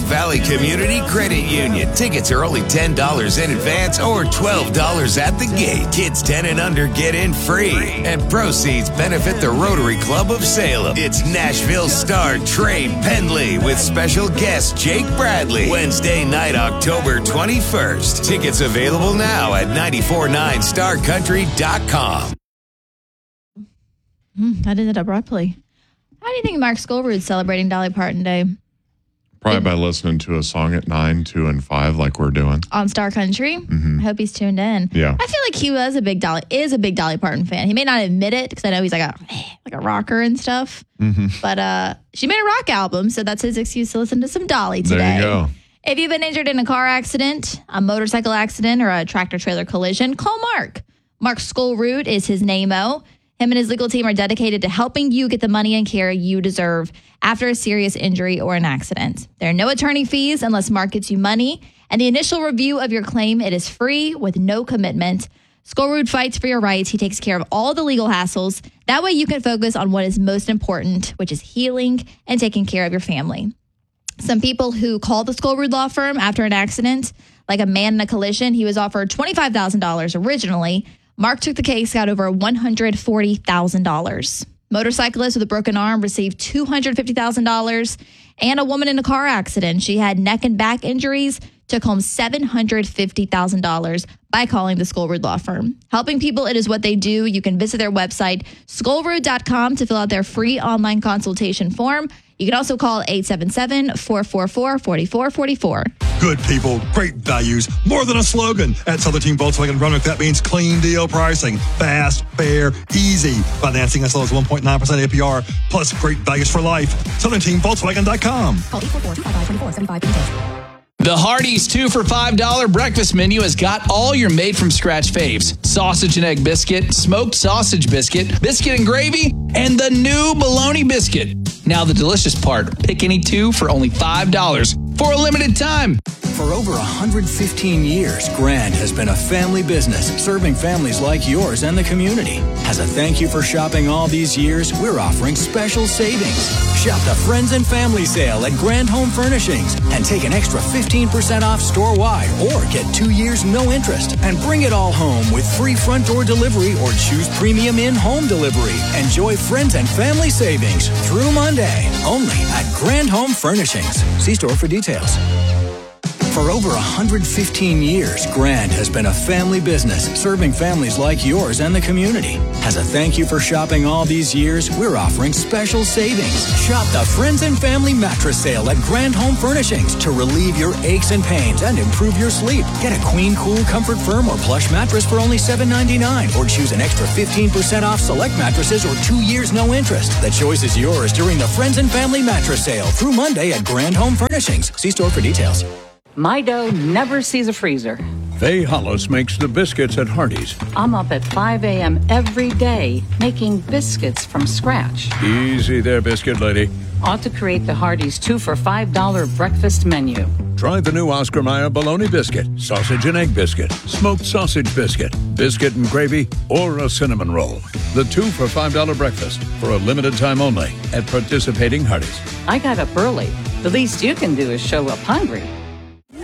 Valley Community Credit Union. Tickets are only $10 in advance or $12 at the gate. Kids 10 and under get in free. And proceeds benefit the Rotary Club of Salem. It's Nashville star Trey Pendley with special guest Jake Bradley. Wednesday night, October 21st. Tickets available now at 949starcountry.com. That ended abruptly. How do you think Mark Skolrud's celebrating Dolly Parton Day? Probably by listening to a song at 9, 2, and 5 like we're doing. On Star Country? Mm-hmm. I hope he's tuned in. Yeah. I feel like he is a big Dolly Parton fan. He may not admit it because I know he's like a rocker and stuff. Mm-hmm. But she made a rock album, so that's his excuse to listen to some Dolly today. There you go. If you've been injured in a car accident, a motorcycle accident, or a tractor-trailer collision, call Mark. Mark Skolrud is his name-o. Him and his legal team are dedicated to helping you get the money and care you deserve after a serious injury or an accident. There are no attorney fees unless Mark gets you money. And the initial review of your claim, it is free with no commitment. Skolrud fights for your rights. He takes care of all the legal hassles. That way you can focus on what is most important, which is healing and taking care of your family. Some people who called the Skolrud Law Firm after an accident, like a man in a collision, he was offered $25,000 originally. Mark took the case, got over $140,000. Motorcyclists with a broken arm received $250,000. And a woman in a car accident, she had neck and back injuries, took home $750,000 by calling the Skolrud Law Firm. Helping people, it is what they do. You can visit their website, skolrud.com, to fill out their free online consultation form. You can also call 877-444-4444. Good people, great values, more than a slogan. At Southern Team Volkswagen Brunswick, that means clean deal pricing. Fast, fair, easy. Financing as low as 1.9% APR, plus great values for life. SouthernTeamVolkswagen.com. Call 844-255-2475. The Hardee's 2 for $5 breakfast menu has got all your made-from-scratch faves. Sausage and egg biscuit, smoked sausage biscuit, biscuit and gravy, and the new bologna biscuit. Now the delicious part, pick any two for only $5 for a limited time. For over 115 years, Grand has been a family business serving families like yours and the community. As a thank you for shopping all these years, we're offering special savings. Shop the Friends and Family Sale at Grand Home Furnishings and take an extra 15% off store-wide or get 2 years no interest and bring it all home with free front door delivery or choose premium in-home delivery. Enjoy Friends and Family savings through Monday only at Grand Home Furnishings. See store for details. For over 115 years, Grand has been a family business serving families like yours and the community. As a thank you for shopping all these years, we're offering special savings. Shop the Friends and Family Mattress Sale at Grand Home Furnishings to relieve your aches and pains and improve your sleep. Get a Queen Cool Comfort Firm or plush mattress for only $7.99 or choose an extra 15% off select mattresses or 2 years no interest. The choice is yours during the Friends and Family Mattress Sale through Monday at Grand Home Furnishings. See store for details. My dough never sees a freezer. Faye Hollis makes the biscuits at Hardee's. I'm up at 5 a.m. every day making biscuits from scratch. Easy there, biscuit lady. Ought to create the Hardee's 2 for $5 breakfast menu. Try the new Oscar Mayer bologna biscuit, sausage and egg biscuit, smoked sausage biscuit, biscuit and gravy, or a cinnamon roll. The 2 for $5 breakfast for a limited time only at participating Hardee's. I got up early. The least you can do is show up hungry.